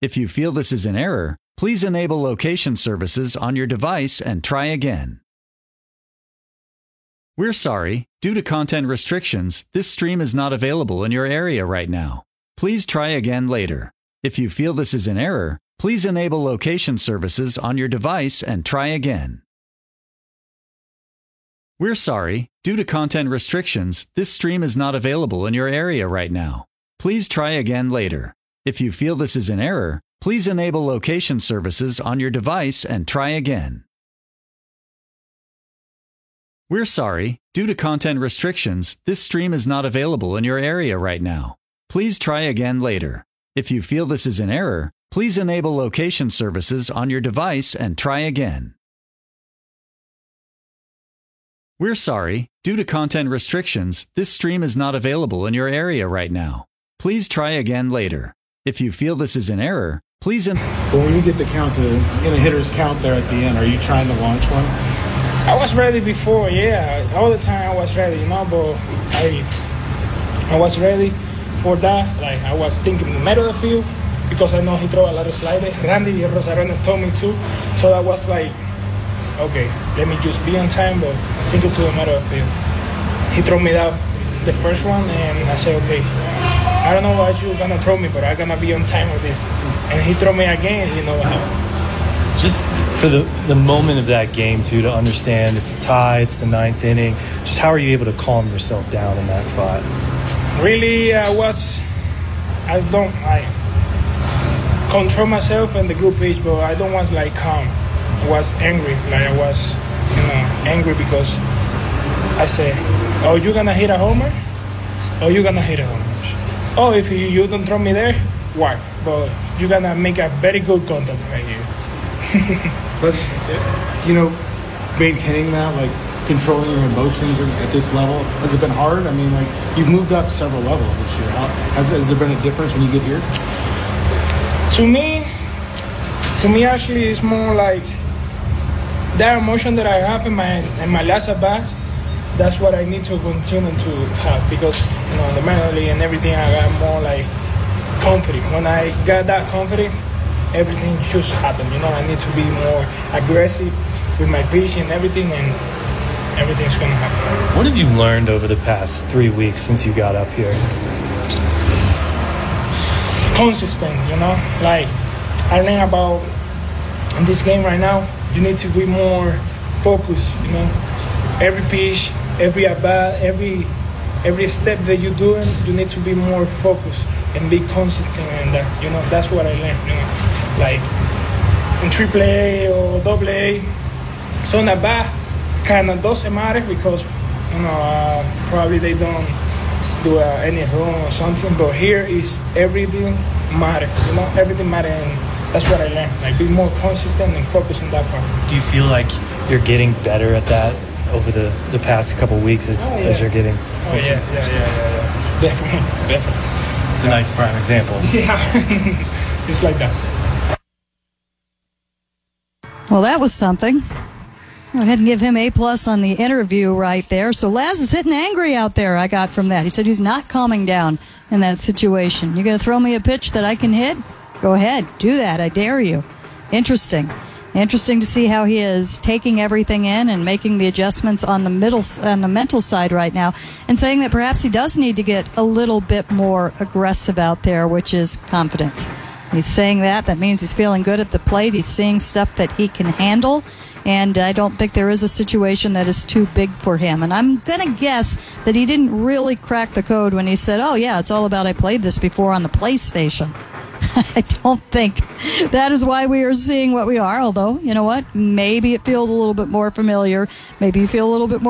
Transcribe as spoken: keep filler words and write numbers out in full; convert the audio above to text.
If you feel this is an error, please enable location services on your device and try again. We're sorry, due to content restrictions, this stream is not available in your area right now. Please try again later. If you feel this is an error, please enable location services on your device and try again. We're sorry, due to content restrictions, this stream is not available in your area right now. Please try again later. If you feel this is an error, please enable location services on your device and try again. We're sorry, due to content restrictions, this stream is not available in your area right now. Please try again later. If you feel this is an error, please enable location services on your device and try again. We're sorry, due to content restrictions, this stream is not available in your area right now. Please try again later. If you feel this is an error, please... En- but when you get the count to, in a hitter's count there at the end, are you trying to launch one? I was ready before, yeah. All the time I was ready, you know, but I, I was ready for that. Like, I was thinking the middle of the field because I know he throw a lot of sliders. Randy Rosarena told me too. So that was like, okay, let me just be on time, but think it to the middle of the field. He threw me down the first one, and I said, okay, I don't know what you're going to throw me, but I'm going to be on time with this. And he threw me again, you know what happened. Just for the, the moment of that game, too, to understand it's a tie, it's the ninth inning, just how are you able to calm yourself down in that spot? Really, I was, I don't, I control myself in the good pitch, but I don't was like calm. I was angry, like I was, you know, angry because I said, oh, you're going to hit a homer? Oh, you're going to hit a homer. Oh, if you, you don't throw me there, why? But you're going to make a very good contact right here. But, you know, maintaining that, like controlling your emotions at this level, has it been hard? I mean, like, you've moved up several levels this year. How, has, has there been a difference when you get here? To me, to me actually, it's more like that emotion that I have in my in my last at bats. That's what I need to continue to have because, you know, the minor league and everything, I got more like confident. When I got that confident, everything just happened. You know, I need to be more aggressive with my pitch and everything, and everything's going to happen. What have you learned over the past three weeks since you got up here? Consistent, you know. Like, I learned about in this game right now, you need to be more focused, you know. Every pitch, every at-bat, every every step that you're doing, you need to be more focused and be consistent in that. You know, that's what I learned, you know. Like in triple A or double A, so at-bat kind of doesn't matter because, you know, uh, probably they don't do uh, any wrong or something. But here is everything matter, you know, everything matter, and that's what I learned. Like, be more consistent and focus on that part. Do you feel like you're getting better at that over the, the past couple of weeks as, oh, yeah. as you're getting closer? Oh, yeah, yeah, yeah, yeah, yeah. Definitely, definitely. Tonight's prime example. Yeah, just like that. Well, that was something. Go ahead and give him A plus on the interview right there. So Laz is hitting angry out there, I got from that. He said he's not calming down in that situation. You're going to throw me a pitch that I can hit? Go ahead, do that. I dare you. Interesting. Interesting to see how he is taking everything in and making the adjustments on the middle, on the mental side right now, and saying that perhaps he does need to get a little bit more aggressive out there, which is confidence. He's saying that. That means he's feeling good at the plate. He's seeing stuff that he can handle, and I don't think there is a situation that is too big for him. And I'm going to guess that he didn't really crack the code when he said, oh, yeah, it's all about I played this before on the PlayStation. I don't think that is why we are seeing what we are, although, you know what, maybe it feels a little bit more familiar. Maybe you feel a little bit more